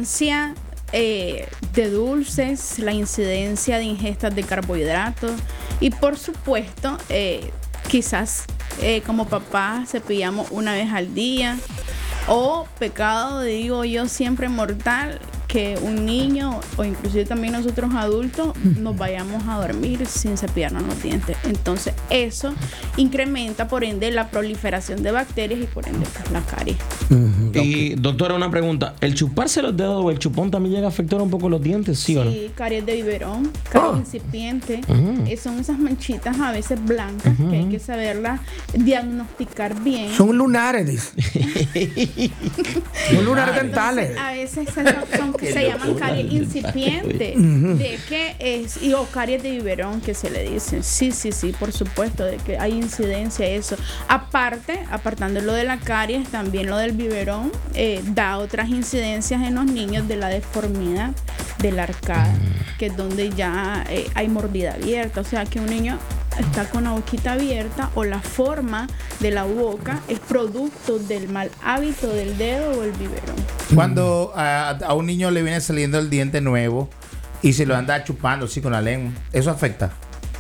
incidencia de dulces, la incidencia de ingestas de carbohidratos y por supuesto quizás como papá cepillamos una vez al día o pecado, digo yo, siempre mortal, que un niño o inclusive también nosotros adultos nos vayamos a dormir sin cepillarnos los dientes. Entonces eso incrementa por ende la proliferación de bacterias y por ende pues, la caries. Y doctora, una pregunta, ¿el chuparse los dedos o el chupón también llega a afectar un poco los dientes? ¿Sí o no? Sí, caries de biberón, caries incipiente, son esas manchitas a veces blancas que hay que saberlas diagnosticar bien. Son lunares, dice. Son lunares dentales. A veces son se llaman caries incipientes, de que es, o caries de biberón que se le dicen. Sí, por supuesto, de que hay incidencia eso. Apartando lo de la caries, también lo del biberón da otras incidencias en los niños de la deformidad de la arcada, que es donde ya hay mordida abierta, o sea que un niño está con la boquita abierta o la forma de la boca es producto del mal hábito del dedo o el biberón. Cuando a un niño le viene saliendo el diente nuevo y se lo anda chupando así con la lengua, ¿eso afecta?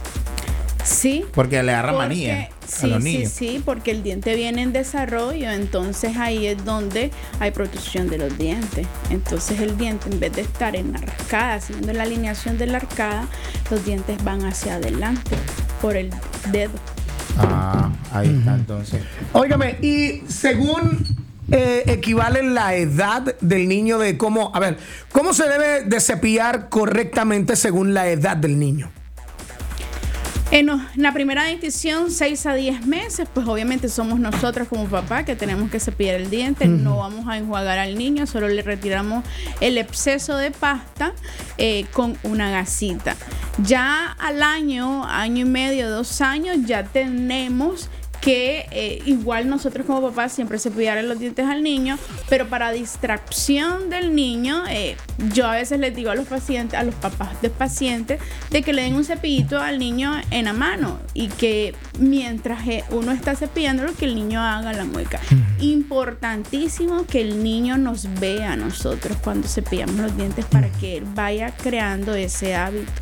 Sí. Porque le agarra manía a los niños. Sí, porque el diente viene en desarrollo, entonces ahí es donde hay protrusión de los dientes. Entonces el diente, en vez de estar en la arcada, siguiendo la alineación de la arcada, los dientes van hacia adelante por el dedo. Ahí está entonces. Óigame, y según equivale la edad del niño de cómo se debe de cepillar correctamente según la edad del niño. En la primera dentición, 6 a 10 meses, pues obviamente somos nosotros como papá que tenemos que cepillar el diente. No vamos a enjuagar al niño, solo le retiramos el exceso de pasta con una gasita. Ya al año y medio, 2 años, ya tenemos que igual nosotros como papás siempre cepillar los dientes al niño, pero para distracción del niño, yo a veces les digo a los pacientes, a los papás de pacientes, de que le den un cepillito al niño en la mano y que mientras uno está cepillándolo, que el niño haga la mueca. Importantísimo que el niño nos vea a nosotros cuando cepillamos los dientes para que él vaya creando ese hábito.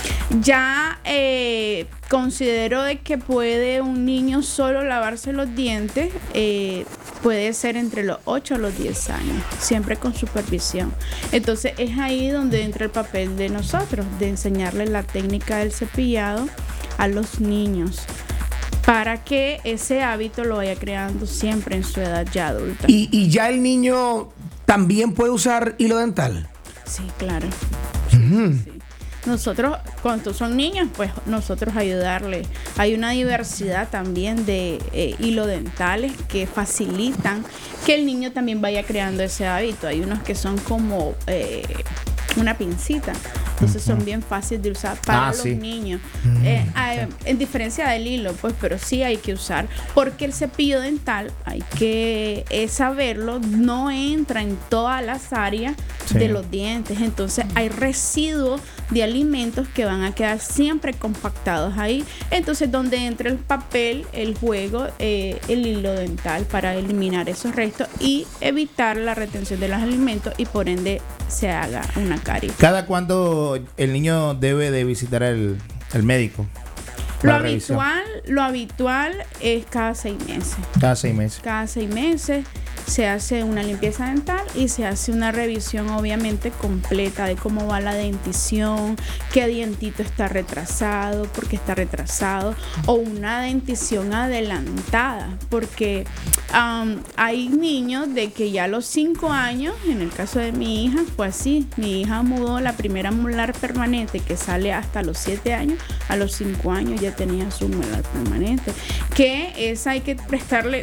Ya considero de que puede un niño solo lavarse los dientes, puede ser entre los 8 a los 10 años, siempre con supervisión. Entonces es ahí donde entra el papel de nosotros, de enseñarle la técnica del cepillado a los niños, para que ese hábito lo vaya creando siempre en su edad ya adulta. ¿Y ya el niño también puede usar hilo dental? Sí, claro. Sí. Nosotros, cuando son niños, pues nosotros ayudarles. Hay una diversidad también de hilo dentales que facilitan que el niño también vaya creando ese hábito. Hay unos que son como una pincita, entonces son bien fáciles de usar para los niños. En diferencia del hilo, pues, pero sí hay que usar, porque el cepillo dental, hay que saberlo, no entra en todas las áreas de los dientes, entonces hay residuos de alimentos que van a quedar siempre compactados ahí. Entonces, donde entra el papel, el juego, el hilo dental para eliminar esos restos y evitar la retención de los alimentos y por ende se haga una caries. ¿Cada cuándo el niño debe de visitar el médico? Lo habitual es cada 6 meses. Cada 6 meses. Cada 6 meses se hace una limpieza dental y se hace una revisión obviamente completa de cómo va la dentición, qué dientito está retrasado, por qué está retrasado, o una dentición adelantada, porque hay niños de que ya a los 5 años, en el caso de mi hija fue así, mi hija mudó la primera molar permanente que sale hasta los 7 años, a los 5 años ya tenía su molar permanente, que esa hay que prestarle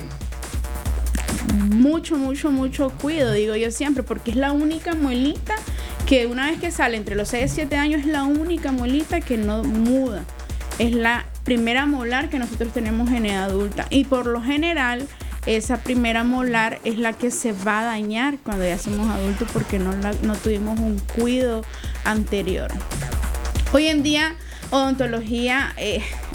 mucho cuidado, digo yo siempre, porque es la única muelita que una vez que sale entre los 6 y 7 años es la única muelita que no muda, es la primera molar que nosotros tenemos en edad adulta y por lo general esa primera molar es la que se va a dañar cuando ya somos adultos porque no tuvimos un cuidado anterior. Hoy en día odontología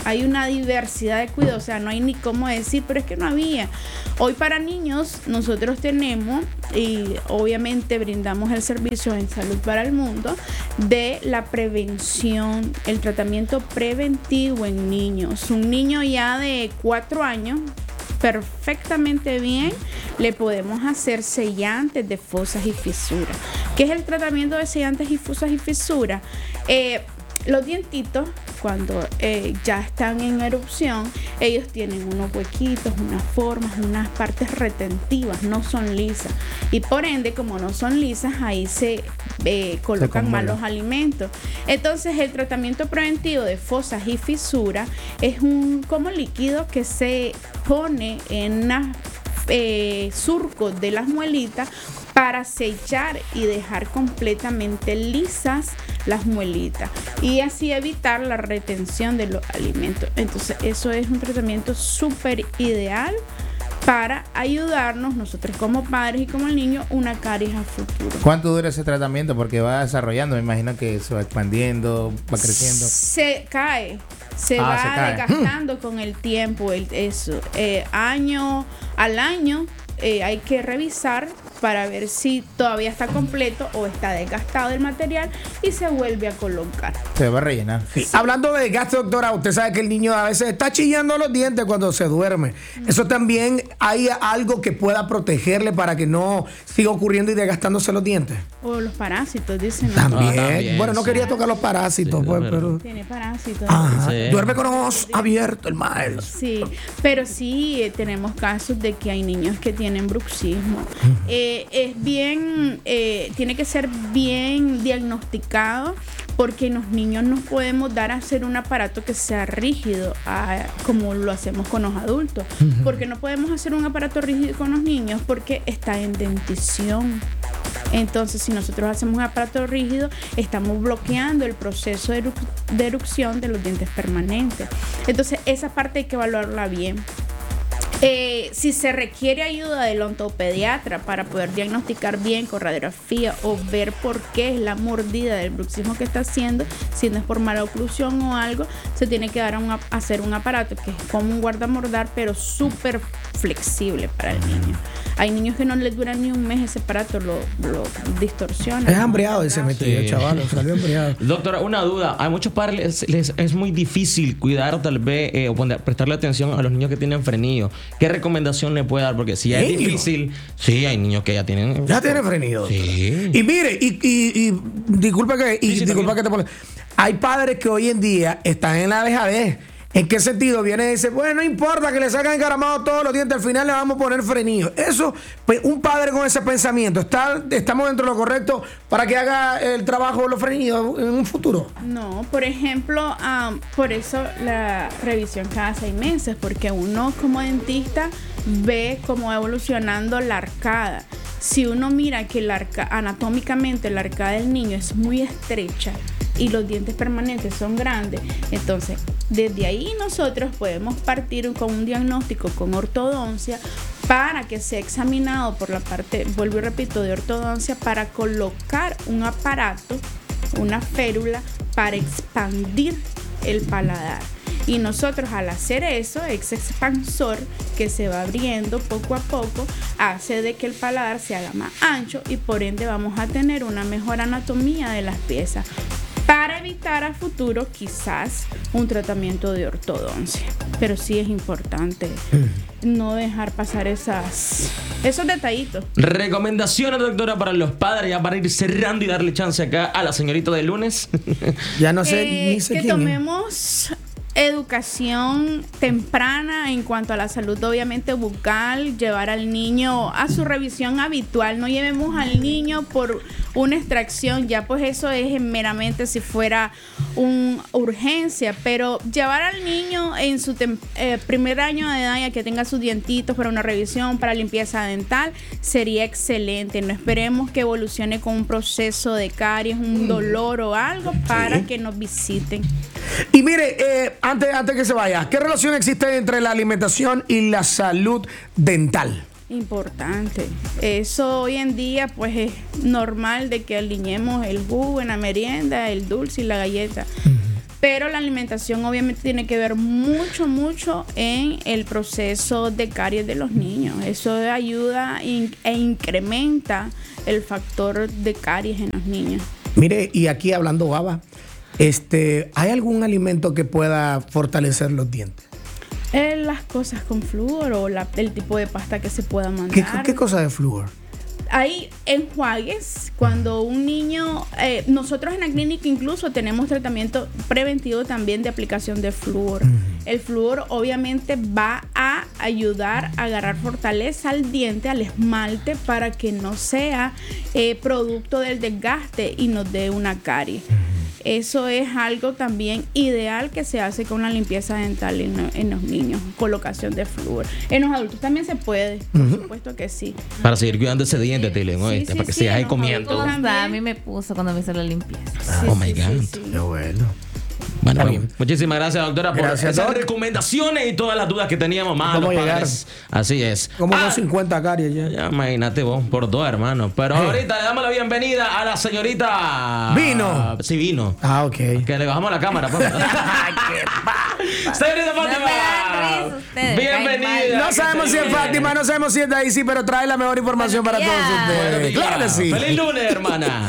hay una diversidad de cuidados, o sea, no hay ni cómo decir, pero es que no había. Hoy para niños nosotros tenemos, y obviamente brindamos el servicio en Salud para el Mundo, de la prevención, el tratamiento preventivo en niños. Un niño ya de 4 años, perfectamente bien, le podemos hacer sellantes de fosas y fisuras. ¿Qué es el tratamiento de sellantes y fosas y fisuras? Los dientitos, cuando ya están en erupción, ellos tienen unos huequitos, unas formas, unas partes retentivas, no son lisas. Y por ende, como no son lisas, ahí se colocan malos alimentos. Entonces, el tratamiento preventivo de fosas y fisuras es un como líquido que se pone en unas surcos de las muelitas para sellar y dejar completamente lisas las muelitas y así evitar la retención de los alimentos. Entonces eso es un tratamiento súper ideal para ayudarnos nosotros como padres y como el niño una caries a futuro. ¿Cuánto dura ese tratamiento? Porque va desarrollando, me imagino que se va expandiendo, va creciendo. Se cae. Se va desgastando con el tiempo, año al año hay que revisar para ver si todavía está completo o está desgastado el material y se vuelve a colocar. Se va a rellenar. Sí. Hablando de desgaste, doctora, usted sabe que el niño a veces está chillando los dientes cuando se duerme. Eso también hay algo que pueda protegerle para que no siga ocurriendo y desgastándose los dientes. O los parásitos, dicen. También. Bueno, no quería tocar los parásitos, Sí, pues, pero... Tiene parásitos. Ajá. Sí. Duerme con los ojos abiertos, el maestro. Sí, pero sí tenemos casos de que hay niños que tienen bruxismo. Tiene que ser bien diagnosticado porque los niños no podemos dar a hacer un aparato que sea rígido como lo hacemos con los adultos. Porque no podemos hacer un aparato rígido con los niños porque está en dentición. Entonces, si nosotros hacemos un aparato rígido, estamos bloqueando el proceso de erupción de los dientes permanentes. Entonces, esa parte hay que evaluarla bien. Si se requiere ayuda del odontopediatra para poder diagnosticar bien con radiografía o ver por qué es la mordida del bruxismo que está haciendo, si no es por mala oclusión o algo, se tiene que hacer un aparato que es como un guardamordar, pero súper flexible para el niño. Hay niños que no les dura ni un mes ese aparato, lo distorsiona. Es hambriado ese metido, Sí. chaval, salió hambriado. Doctora, una duda. A muchos padres les es muy difícil cuidar tal vez o prestarle atención a los niños que tienen frenillo. ¿Qué recomendación le puede dar? Porque si es ¿Niño? difícil, sí, hay niños que ya tienen... Ya tiene frenillo. Sí. Y mire, y disculpa que te ponga. Hay padres que hoy en día están en la dejadez. ¿En qué sentido? Viene y dice, bueno, no importa que le sacan encaramado todos los dientes, al final le vamos a poner frenillo. Eso, pues un padre con ese pensamiento, ¿estamos dentro de lo correcto para que haga el trabajo de los frenillos en un futuro? No, por ejemplo, por eso la revisión cada 6 meses, porque uno como dentista ve cómo va evolucionando la arcada. Si uno mira que anatómicamente la arcada del niño es muy estrecha y los dientes permanentes son grandes, entonces desde ahí nosotros podemos partir con un diagnóstico con ortodoncia para que sea examinado por la parte, vuelvo y repito, de ortodoncia para colocar un aparato, una férula para expandir el paladar. Y nosotros al hacer eso, ese expansor que se va abriendo poco a poco, hace de que el paladar se haga más ancho y por ende vamos a tener una mejor anatomía de las piezas para evitar a futuro quizás un tratamiento de ortodoncia. Pero sí es importante no dejar pasar esos detallitos. Recomendaciones, doctora, para los padres, ya para ir cerrando y darle chance acá a la señorita del lunes. Ya no sé, ni sé que quién. tomemos educación temprana en cuanto a la salud, obviamente bucal, llevar al niño a su revisión habitual, no llevemos al niño por una extracción, ya pues eso es meramente si fuera una urgencia, pero llevar al niño en su primer año de edad ya que tenga sus dientitos para una revisión, para limpieza dental, sería excelente. No esperemos que evolucione con un proceso de caries, un dolor o algo para que nos visiten. Y mire, antes que se vaya, ¿qué relación existe entre la alimentación y la salud dental? Importante. Eso hoy en día pues es normal de que aliñemos el jugo en la merienda, el dulce y la galleta. Pero la alimentación obviamente tiene que ver mucho en el proceso de caries de los niños. Eso ayuda e incrementa el factor de caries en los niños. Mire, y aquí hablando baba, ¿hay algún alimento que pueda fortalecer los dientes? Las cosas con flúor o el tipo de pasta que se pueda mandar. ¿Qué cosa de flúor? Hay enjuagues cuando un niño, nosotros en la clínica incluso tenemos tratamiento preventivo también de aplicación de flúor. El flúor obviamente va a ayudar a agarrar fortaleza al diente, al esmalte, para que no sea producto del desgaste y nos dé una carie. Eso es algo también ideal que se hace con la limpieza dental en los niños, colocación de flúor. En los adultos también se puede, por supuesto que sí. Para seguir cuidando ese diente, Tilly, ¿oíste? Para que sigas ahí comiendo. A mí me puso cuando me hice la limpieza. Oh my God. Qué bueno. Bueno, muchísimas gracias, doctora, por Gracias, esas Doc. recomendaciones y todas las dudas que teníamos más. ¿Cómo los llegar? padres. Así es. Como unos 50 caries ya. Ya imagínate vos, por dos, hermano. Pero ahorita le damos la bienvenida a la señorita... Vino. Sí, vino. Ah, ok. Que le bajamos la cámara, pues. Señorita No me Fátima. hagan risa ustedes, Bienvenida. No sabemos si es Fátima, no sabemos si es Daisy, pero trae la mejor información para todos Buenos ustedes. días. Claro que sí. Feliz lunes, hermana.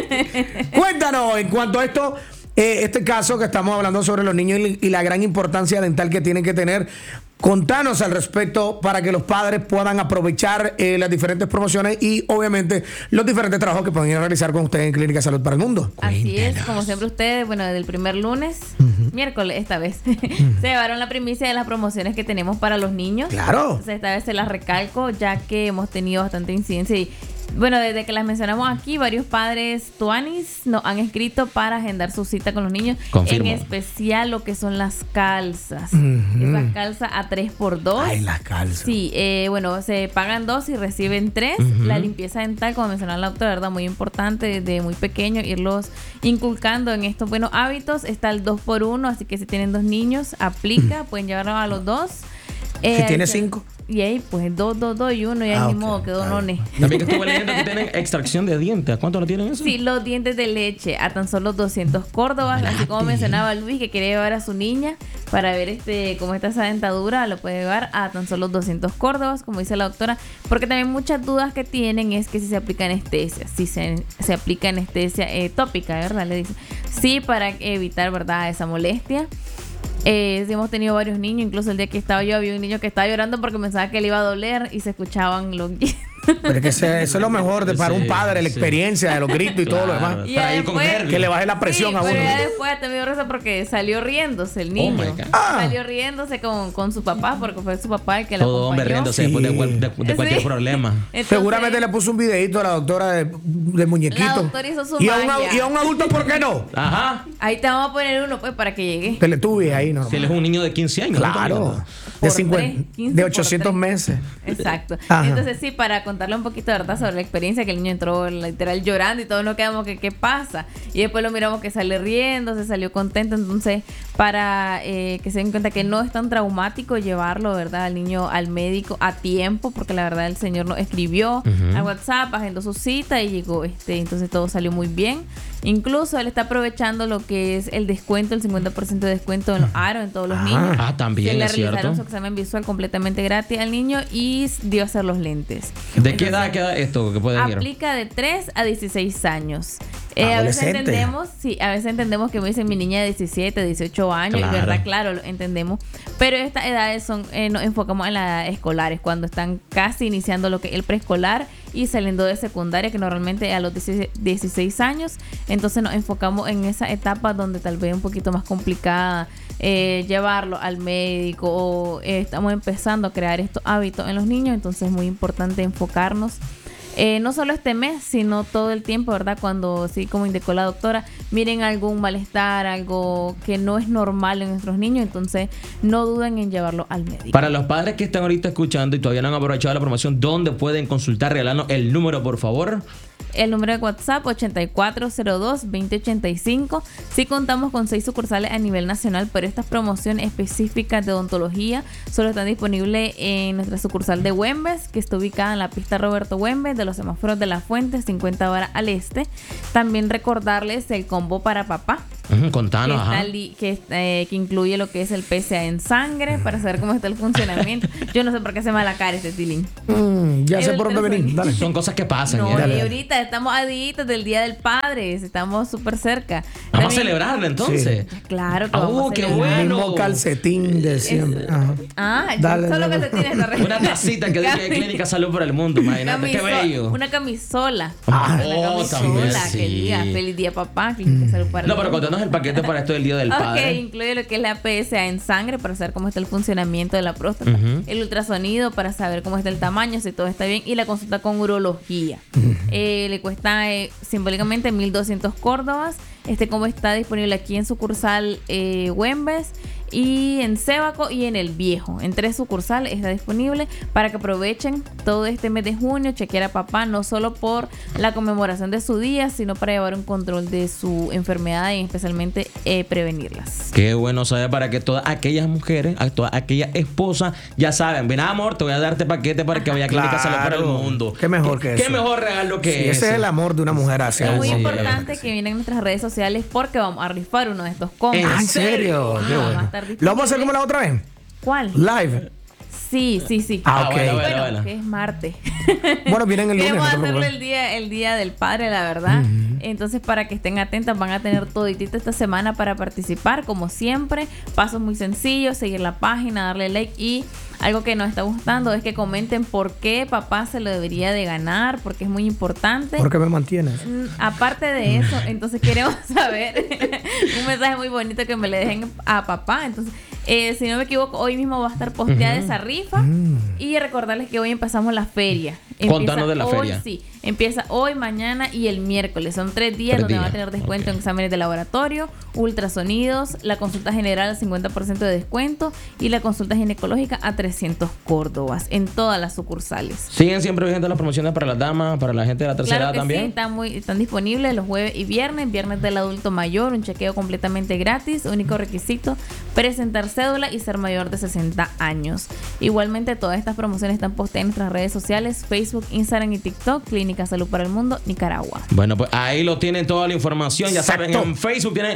Cuéntanos en cuanto a esto, este caso que estamos hablando sobre los niños y la gran importancia dental que tienen que tener. Contanos al respecto para que los padres puedan aprovechar las diferentes promociones y obviamente los diferentes trabajos que pueden ir a realizar con ustedes en Clínica Salud para el Mundo. Así es, como siempre ustedes, bueno, desde el primer lunes, miércoles esta vez, se llevaron la primicia de las promociones que tenemos para los niños. Claro. Entonces esta vez se las recalco ya que hemos tenido bastante incidencia y bueno, desde que las mencionamos aquí, varios padres tuanis nos han escrito para agendar su cita con los niños. Confirmo. En especial lo que son las calzas. Esas calzas a 3x2. Ay, las calzas. Sí, bueno, se pagan 2 y reciben 3. La limpieza dental, como mencionaba la doctora, ¿verdad? Muy importante desde muy pequeño irlos inculcando en estos buenos hábitos. Está el 2x1, así que si tienen 2 niños, aplica, pueden llevarlos a los 2. Si tiene 5. Y ahí, pues 2 y 1, y ahí ni modo, quedó nones. También que estuve leyendo que tienen extracción de dientes. ¿A cuánto lo tienen eso? Sí, los dientes de leche a tan solo 200 córdobas, así como mencionaba Luis, que quiere llevar a su niña para ver cómo está esa dentadura, lo puede llevar a tan solo 200 córdobas, como dice la doctora, porque también muchas dudas que tienen es que si se aplica anestesia, si se aplica anestesia tópica, ¿verdad? Le dicen, sí, para evitar, ¿verdad?, esa molestia. Hemos tenido varios niños, incluso el día que estaba yo había un niño que estaba llorando porque pensaba que le iba a doler y se escuchaban los Pero es que eso es lo mejor para un padre, la experiencia de los gritos y todo lo demás. Y Para ir después- con nervios. Que le baje la presión a uno. Pero ya después te me dio risa porque salió riéndose el niño. my God. Salió riéndose con su papá porque fue su papá el que lo Todo hombre acompañó. riéndose después de cualquier Sí. problema. Entonces, Seguramente le puso un videito a la doctora de muñequito. La doctora hizo su y a magia. un adulto, ¿por qué no? Ajá. ahí te vamos a poner uno pues para que llegue. Teletubbies ahí, normal. Si él es un niño de 15 años. ¿no? Claro. Por De 50, 3, 15 de por 800 3. meses. Exacto. Ajá. Entonces sí, para contarle un poquito, ¿verdad?, sobre la experiencia, que el niño entró literal llorando y todos nos quedamos que ¿qué pasa? Y después lo miramos que sale riendo, se salió contento. Entonces, para que se den cuenta que no es tan traumático llevarlo, ¿verdad?, al niño al médico a tiempo, porque la verdad el señor nos escribió a WhatsApp, agendó su cita y llegó. Entonces todo salió muy bien. Incluso él está aprovechando lo que es el descuento, el 50% de descuento en los aros en todos los niños. Ah, también Se le es cierto. realizaron su examen visual completamente gratis al niño y dio a hacer los lentes. ¿De qué edad queda esto que pueden ir? Aplica de 3 a 16 años. A veces Adolescente. entendemos que me dicen mi niña de 17, 18 años, Claro. ¿verdad? Claro, lo entendemos. Pero estas edades nos enfocamos en las edades escolares, cuando están casi iniciando lo que es el preescolar y saliendo de secundaria, que normalmente a los 16 años. Entonces nos enfocamos en esa etapa donde tal vez es un poquito más complicada llevarlo al médico o estamos empezando a crear estos hábitos en los niños. Entonces es muy importante enfocarnos. No solo este mes, sino todo el tiempo, ¿verdad? Cuando, sí, como indicó la doctora, miren algún malestar, algo que no es normal en nuestros niños, entonces no duden en llevarlo al médico. Para los padres que están ahorita escuchando y todavía no han aprovechado la promoción, ¿dónde pueden consultar? Regalarnos el número, por favor. El número de WhatsApp 8402-2085. Sí contamos con 6 sucursales a nivel nacional, pero estas promociones específicas de odontología solo están disponibles en nuestra sucursal de Güembes, que está ubicada en la pista Roberto Güembes de los semáforos de La Fuente, 50 horas al este. También recordarles el combo para papá. Contanos, que, ajá. que incluye lo que es el PSA en sangre para saber cómo está el funcionamiento. Yo no sé por qué se me la cara este tilín. Ya sé por dónde venir. Dale. Son cosas que pasan. No, ¿eh? y ahorita estamos a días del Día del Padre, estamos súper cerca. Vamos a También- celebrarlo entonces. Claro que vamos a qué celebrar. bueno. Mismo calcetín de siempre. Ajá. Dale, Dale, solo dale. que se tiene esta Una tacita que dice Clínica Salud para el Mundo, imagínate, qué bello. Una camisola. Ah, Una también, camisola que sí. diga feliz día papá, Clínica Salud para No, el pero Mundo. contanos el paquete para esto del Día del Ok, Padre. incluye lo que es la PSA en sangre para saber cómo está el funcionamiento de la próstata, el ultrasonido para saber cómo está el tamaño, si todo está bien, y la consulta con urología. Le cuesta simbólicamente 1.200 córdobas. Como está disponible aquí en sucursal Güembes y en Sébaco y en El Viejo. En 3 sucursales está disponible para que aprovechen todo este mes de junio, chequear a papá, no solo por la conmemoración de su día, sino para llevar un control de su enfermedad y especialmente prevenirlas. Qué bueno saber para que todas aquellas mujeres, todas aquellas esposas, ya saben, ven amor, te voy a darte paquete para que vaya a Clínica Salud para el Mundo. Qué mejor que eso. Qué mejor regalo que Sí, ese. ese es el amor de una mujer hacia Es muy un hombre. importante que vienen en nuestras redes sociales porque vamos a rifar uno de estos combos. Ah, ¿en serio? Qué va a bueno. estar ¿Lo vamos a hacer como la otra vez? ¿Cuál? Live. Sí, sí, sí. Ah, ok. bueno. Que es martes. Bueno, vienen el lunes. Queremos no te hacerlo preocupes. el día del padre, la verdad. Entonces, para que estén atentas, van a tener toditito esta semana para participar, como siempre. Pasos muy sencillos, seguir la página, darle like y algo que nos está gustando es que comenten por qué papá se lo debería de ganar, porque es muy importante. ¿Por qué me mantienes? Aparte de eso, entonces queremos saber un mensaje muy bonito que me le dejen a papá. Entonces, si no me equivoco, hoy mismo va a estar posteada esa rifa. Y recordarles que hoy empezamos la feria. Contanos de la hoy, feria. Sí, empieza hoy, mañana y el miércoles. Son 3 días 3 donde van a días. tener descuento Ok. en exámenes de laboratorio, ultrasonidos, la consulta general al 50% de descuento y la consulta ginecológica a 300 córdobas en todas las sucursales. ¿Siguen siempre vigentes las promociones para las damas, para la gente de la tercera Claro edad que también? sí, están disponibles los jueves y viernes del adulto mayor, un chequeo completamente gratis, único requisito, presentar cédula y ser mayor de 60 años. Igualmente todas estas promociones están posteadas en nuestras redes sociales, Facebook, Instagram y TikTok, Clínica Salud para el Mundo, Nicaragua. Bueno, pues ahí lo tienen toda la información. Ya Exacto. saben, en Facebook tienen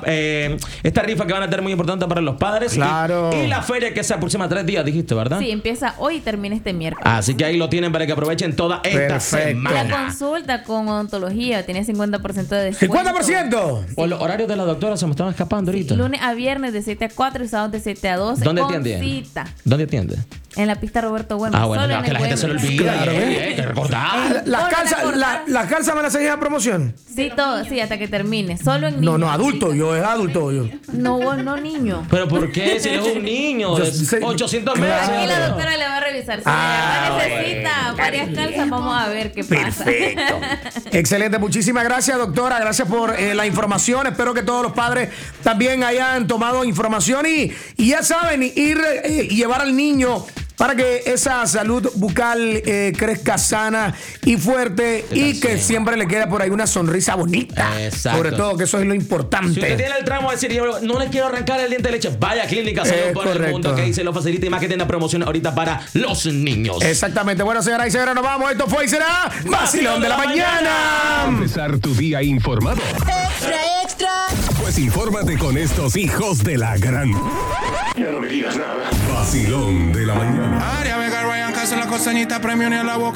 esta rifa que van a tener muy importante para los padres. Claro. Y la feria que se aproxima 3 días, dijiste, ¿verdad? Sí, empieza hoy y termina este miércoles. Así que ahí lo tienen para que aprovechen toda esta Perfecto. Y la semana. consulta con odontología tiene 50% de descuento. ¡50%! O los horarios de la doctora se me estaban escapando ahorita. Lunes a viernes de 7 a 4 y sábados de 7 a 12. ¿Dónde con atiende? cita. ¿Dónde atiende? En la pista Roberto Güemes. Ah, bueno, solo ya en que el la gente se lo Güemes. olvida. Claro, Hay que recordar. Las Vuelven a calzas cortar. las calzas me las seguís a promoción. Sí, todo, sí, hasta que termine. Solo en No, niños. no, adulto, yo es adulto. Yo. No, vos no niño. ¿Pero por qué? Si es un niño Yo de sé- 800 claro. Aquí la meses. doctora le va a revisar. Si Ah, de verdad necesita varias calzas, vamos a ver qué pasa. Perfecto. Excelente, muchísimas gracias, doctora. Gracias por la información. Espero que todos los padres también hayan tomado información y ya saben, ir y llevar al niño para que esa salud bucal crezca sana y fuerte y que siempre le quede por ahí una sonrisa bonita. Exacto. Sobre todo, que eso es lo importante. Si usted tiene el tramo de decir, yo no le quiero arrancar el diente de leche, vaya a Clínica Salud Es por el correcto. Mundo, que ahí se lo facilita y más que tiene promoción ahorita para los niños. Exactamente. Bueno, señoras y señores, nos vamos. Esto fue y será Vacilón de la Mañana. Empezar tu día informado. ¡Extra, extra! Pues infórmate con estos hijos de la gran. Ya no me digas nada. Vacilón de la Mañana. Área Vega, Ryan Castro, la costeñita, premio ni a la boca.